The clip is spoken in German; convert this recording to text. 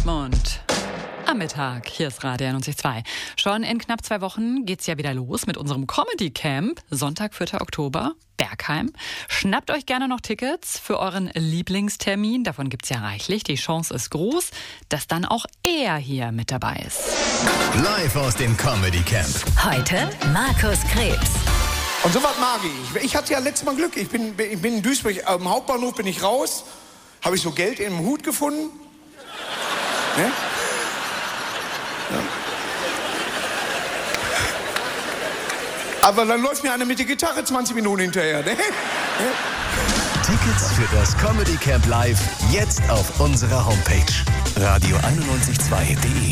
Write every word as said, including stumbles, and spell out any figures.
Dortmund. Am Mittag, hier ist Radio einundneunzig Komma zwei. Schon in knapp zwei Wochen geht's ja wieder los mit unserem Comedy Camp. Sonntag, vierter Oktober, Bergheim. Schnappt euch gerne noch Tickets für euren Lieblingstermin. Davon gibt's ja reichlich. Die Chance ist groß, dass dann auch er hier mit dabei ist. Live aus dem Comedy Camp. Heute Markus Krebs. Und sowas mag ich. Ich hatte ja letztes Mal Glück. Ich bin, ich bin in Duisburg, am Hauptbahnhof bin ich raus. Habe ich so Geld in dem Hut gefunden. Ne? Ja. Aber dann läuft mir einer mit der Gitarre zwanzig Minuten hinterher. Ne? Tickets für das Comedy Camp Live jetzt auf unserer Homepage radio einundneunzig Komma zwei punkt de.